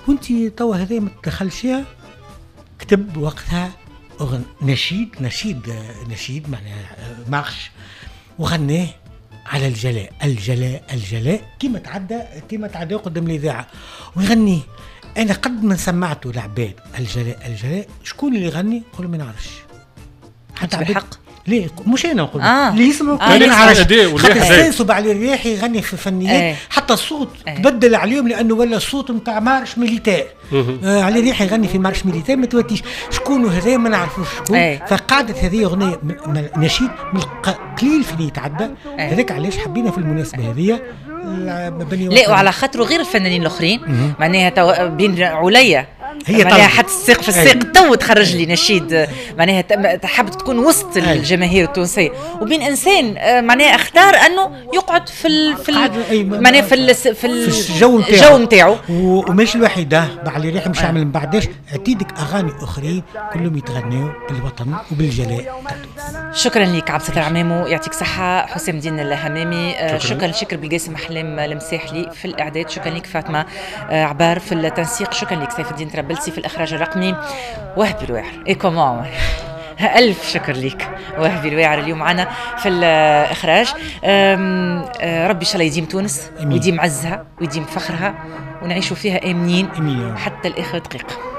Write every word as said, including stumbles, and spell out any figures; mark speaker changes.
Speaker 1: وانت توا هذا ما تدخلش فيها. كتب وقتها نشيد نشيد نشيد معناها مارش وغناه على الجلاء الجلاء الجلاء كما تعدى كما تعدى قدام الإذاعة ويغني. أنا قد ما سمعته العباد الجلاء الجلاء شكون اللي يغني؟ قول ما نعرفش
Speaker 2: حتى بالحق.
Speaker 1: ليه مش انا نقول
Speaker 2: آه.
Speaker 1: اللي يسمعوا
Speaker 2: آه.
Speaker 1: كلنا عارف
Speaker 3: خاطر
Speaker 1: سانسو على الرياح يغني في فنيات
Speaker 2: ايه.
Speaker 1: حتى الصوت
Speaker 2: ايه.
Speaker 1: تبدل عليهم لانه ولا الصوت نتاع مارش ميليتير. آه على الرياح يغني في مارش ميليتير ما توتيش شكون هذا ما نعرفوش شكون.
Speaker 2: ايه.
Speaker 1: فقعدت هذه اغنيه نشيد من قليل في اللي يتعدى.
Speaker 2: ايه.
Speaker 1: هذاك علاش حبينا في المناسبه هذه.
Speaker 2: لا وعلى خاطر غير الفنانين الاخرين معناها بين عليا
Speaker 1: هي
Speaker 2: معناها حتى الساق في الساق تو تخرج لي نشيد معناها تحب تكون وسط الجماهير التونسيه وبين انسان معناها اختار انه يقعد في ال في معناها في في
Speaker 1: الجو
Speaker 2: الجو نتاعو
Speaker 1: ومش الوحيده على ريح مش عامل من بعداش عتيدك اغاني اخرين كلهم يتغنوا بالوطن وبالجلاء.
Speaker 2: شكرا لك عبد الستار عمامو يعطيك صحه. حسام الدين الهمامي شكرا, شكرا لشكر بالقاسم احلام المساحلي في الاعداد. شكرا لك فاطمه عبار في التنسيق. شكرا لك سيف الدين تربلسي في الإخراج الرقمي. وهبي الواعر إيه كمان ألف شكر لك وهبي الواعر اليوم معنا في الإخراج. ربي إن شاء الله يديم تونس ويديم عزها ويديم فخرها ونعيشوا فيها آمنين حتى الآخر دقيقة.